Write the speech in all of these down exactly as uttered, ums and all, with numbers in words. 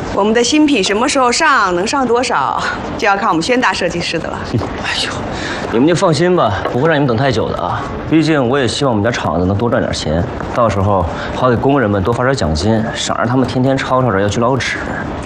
我们的新品什么时候上，能上多少，就要看我们宣达设计师的了。 哎呦，你们就放心吧，不会让你们等太久的啊。毕竟我也希望我们家厂子能多赚点钱，到时候好给工人们多发点奖金，省着他们天天吵吵着要去捞纸。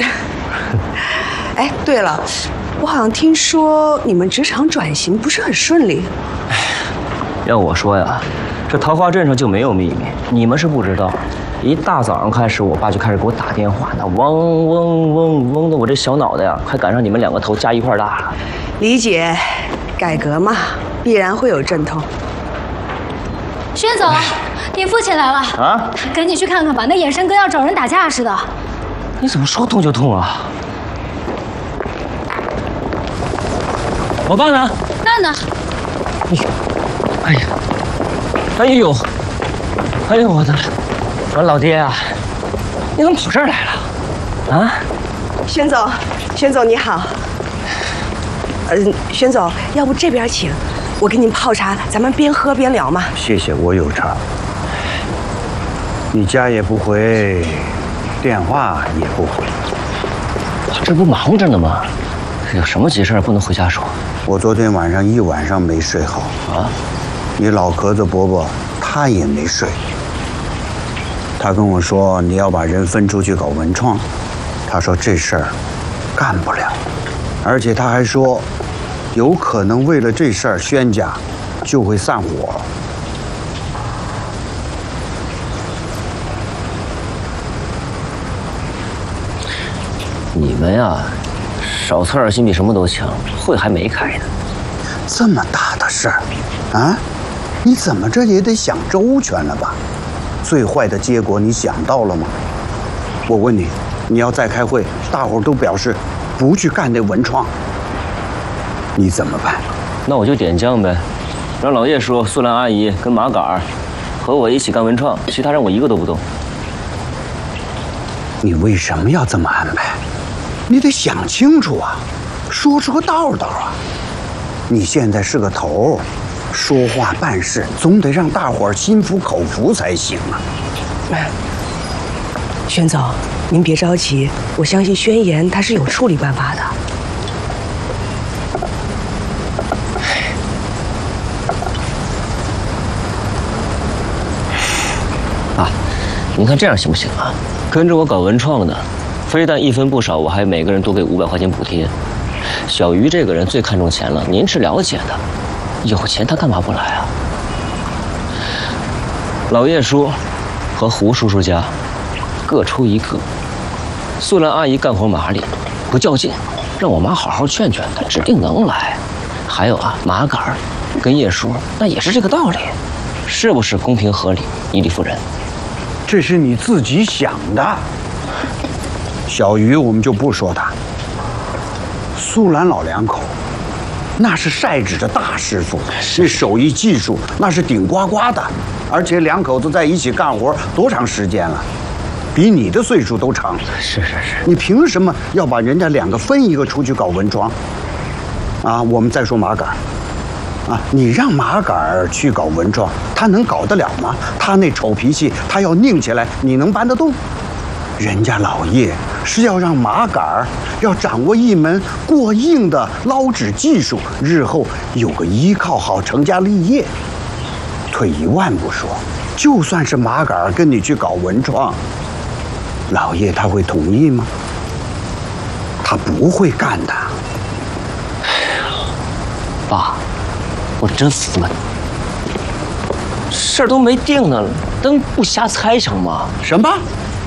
哎，对了，我好像听说你们职场转型不是很顺利。 哎，要我说呀，这桃花镇上就没有秘密，你们是不知道。一大早上开始，我爸就开始给我打电话，那嗡嗡嗡嗡的，我这小脑袋呀，快赶上你们两个头加一块大了。 理解，改革嘛，必然会有阵痛。 轩总，你父亲来了啊！ 赶紧去看看吧，那眼神跟要找人打架似的。 你怎么说痛就痛啊？我爸呢？ 那呢？ 哎呀，哎呦，哎呦我的！我说老爹啊，你怎么跑这儿来了？啊？ 轩总，轩总你好。嗯，轩总，要不这边请，我给您泡茶，咱们边喝边聊嘛。 谢谢，我有茶。你家也不回，电话也不回， 这不忙着呢吗？有什么急事不能回家说？ 我昨天晚上一晚上没睡好啊。 你老壳子伯伯他也没睡。他跟我说你要把人分出去搞文创，他说这事儿干不了，而且他还说有可能为了这事儿宣家就会散伙。 你们呀，少操点心比什么都强，会还没开呢。 这么大的事儿啊，你怎么着也得想周全了吧？最坏的结果你想到了吗？我问你，你要再开会，大伙儿都表示不去干那文创，你怎么办？ 那我就点将呗，让老叶说素兰阿姨跟马杆儿和我一起干文创，其他人我一个都不动。 你为什么要这么安排？你得想清楚啊，说出个道道啊！你现在是个头儿。说话办事总得让大伙儿心服口服才行啊！ 轩总，您别着急，我相信宣言他是有处理办法的。 啊，您看这样行不行啊？跟着我搞文创的，非但一分不少，我还每个人多给五百块钱补贴。小鱼这个人最看重钱了，您是了解的。有钱他干嘛不来啊？老叶叔和胡叔叔家各出一个，素兰阿姨干活麻利，不较劲，让我妈好好劝劝她，指定能来。还有啊，马杆儿跟叶叔那也是这个道理，是不是公平合理，以理服人？ 这是你自己想的。小鱼我们就不说他，素兰老两口。那是晒指着大师傅，这手艺技术那是顶呱呱的，而且两口子在一起干活多长时间了，比你的岁数都长。 是是是， 你凭什么要把人家两个分一个出去搞文创？啊，我们再说马杆啊，你让马杆去搞文创，他能搞得了吗？他那丑脾气，他要拧起来，你能搬得动？人家老叶是要让马杆要掌握一门过硬的捞纸技术，日后有个依靠，好成家立业。退一万步说，就算是马杆跟你去搞文创，老叶他会同意吗？他不会干的。 爸，我真服了你，事儿都没定呢，能不瞎猜成吗？ 什么？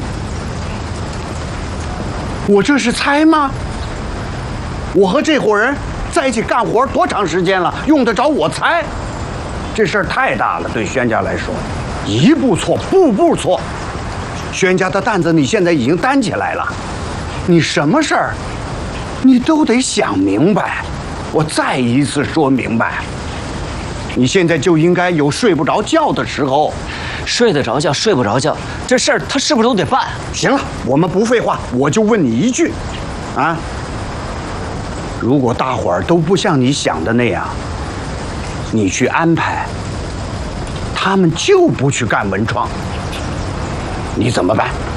我这是猜吗？我和这伙人在一起干活多长时间了，用得着我猜？这事儿太大了，对宣家来说，一步错，步步错。宣家的担子你现在已经担起来了，你什么事儿，你都得想明白。我再一次说明白，你现在就应该有睡不着觉的时候。 睡得着觉，睡不着觉，这事儿他是不是都得办？ 行了，我们不废话，我就问你一句，啊，如果大伙儿都不像你想的那样，你去安排，他们就不去干文创，你怎么办？